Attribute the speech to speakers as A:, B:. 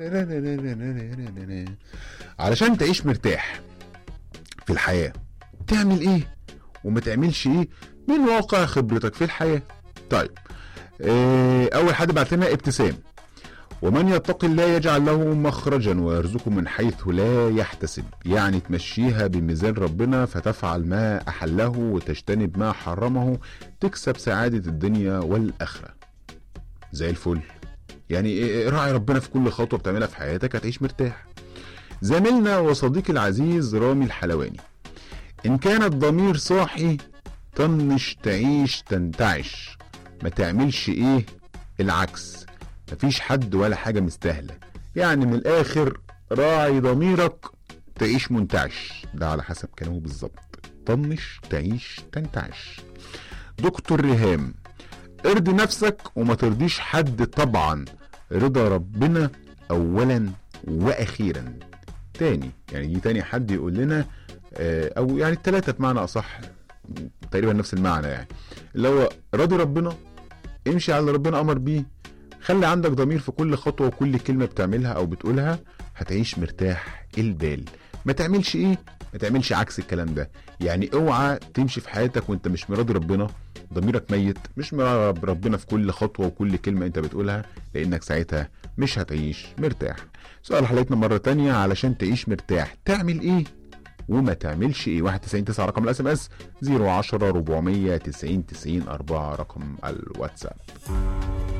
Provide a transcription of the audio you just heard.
A: علشان تعيش مرتاح في الحياة تعمل ايه وما تعملش ايه من واقع خبرتك في الحياة؟ طيب، اول حد بعت لنا ابتسام: ومن يتق الله يجعل له مخرجا ويرزقه من حيث لا يحتسب. يعني تمشيها بميزان ربنا فتفعل ما أحله وتجتنب ما حرمه، تكسب سعادة الدنيا والآخرة. زي الفل. يعني راعي ربنا في كل خطوة بتعملها في حياتك هتعيش مرتاح. زميلنا وصديقي العزيز رامي الحلواني: إن كان الضمير صاحي طنش تعيش تنتعش، ما تعملش ايه العكس. مفيش حد ولا حاجة مستاهلة. يعني من الاخر راعي ضميرك تعيش منتعش، ده على حسب كلامه بالظبط. طنش تعيش تنتعش. دكتور ريهام: ارضي نفسك وما ترضيش حد طبعا، رضا ربنا اولا واخيرا. تاني، يعني دي تاني حد يقول لنا، او يعني التلاتة بمعنى اصح تقريبا نفس المعنى، يعني اللي هو راضي ربنا، امشي على اللي ربنا امر بيه، خلي عندك ضمير في كل خطوة وكل كلمة بتعملها او بتقولها، هتعيش مرتاح البال. ما تعملش ايه؟ ما تعملش عكس الكلام ده. يعني اوعى تمشي في حياتك وانت مش مراضي ربنا، ضميرك ميت، مش مراضي ربنا في كل خطوة وكل كلمة انت بتقولها، لانك ساعتها مش هتعيش مرتاح. سؤال حلقتنا مرة تانية: علشان تعيش مرتاح تعمل ايه وما تعملش ايه؟ 199 رقم الاس ام اس، 010 490 90 4 رقم الواتساب.